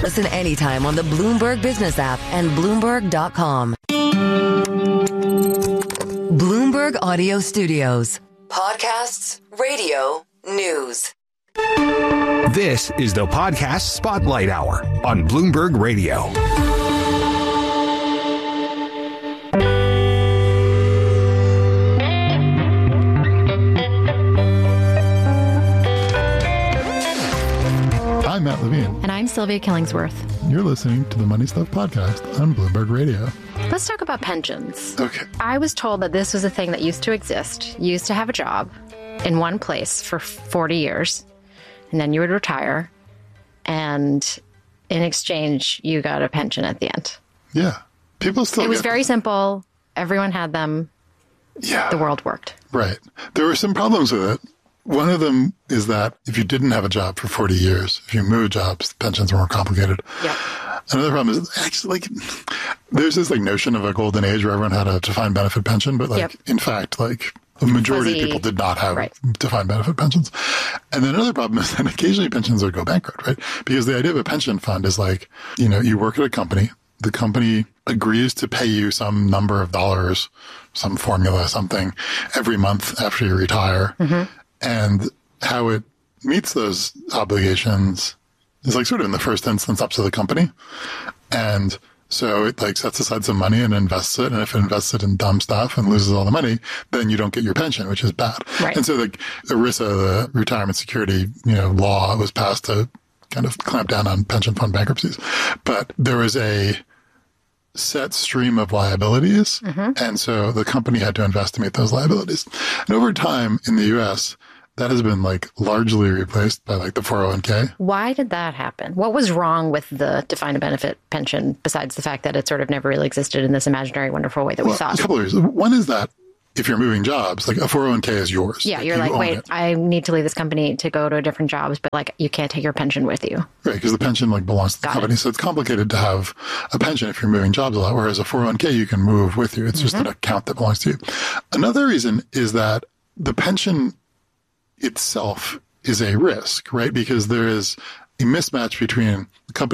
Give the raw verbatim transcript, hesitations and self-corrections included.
Listen anytime on the Bloomberg Business app and Bloomberg dot com. Bloomberg Audio Studios. Podcasts, radio, news. This is the Podcast Spotlight Hour on Bloomberg Radio. I'm Matt Levine. And I'm Sylvia Killingsworth. You're listening to the Money Stuff Podcast on Bloomberg Radio. Let's talk about pensions. Okay. I was told that this was a thing that used to exist. You used to have a job in one place for forty years, and then you would retire, and in exchange, you got a pension at the end. Yeah. People still It was get very simple. Everyone had them. Yeah. The world worked. Right. There were some problems with it. One of them is that if you didn't have a job for forty years, if you moved jobs, the pensions were more complicated. Yep. Another problem is actually like there's this like notion of a golden age where everyone had a defined benefit pension, but like Yep. in fact, like the majority Fuzzy. of people did not have Right. defined benefit pensions. And then another problem is that occasionally pensions would go bankrupt, right? Because the idea of a pension fund is like, you know, you work at a company, the company agrees to pay you some number of dollars, some formula, something every month after you retire. Mm-hmm. And how it meets those obligations is like sort of in the first instance up to the company. And so it like sets aside some money and invests it. And if it invests it in dumb stuff and loses all the money, then you don't get your pension, which is bad. Right. And so the ERISA, the retirement security, you know, law was passed to kind of clamp down on pension fund bankruptcies. But there was a set stream of liabilities. Mm-hmm. And so the company had to invest to meet those liabilities. And over time in the U S, that has been like largely replaced by like the four oh one k. Why did that happen? What was wrong with the defined benefit pension besides the fact that it sort of never really existed in this imaginary, wonderful way that Well, we thought? a couple of reasons. One is that if you're moving jobs, like a four oh one k is yours. Yeah, you're you like, own wait, it. I need to leave this company to go to different jobs, but like you can't take your pension with you. Right, because the pension like belongs to the Got company. it. So it's complicated to have a pension if you're moving jobs a lot, whereas a four oh one k you can move with you. It's just an account that belongs to you. Another reason is that the pension itself is a risk, right? Because there is a mismatch between the company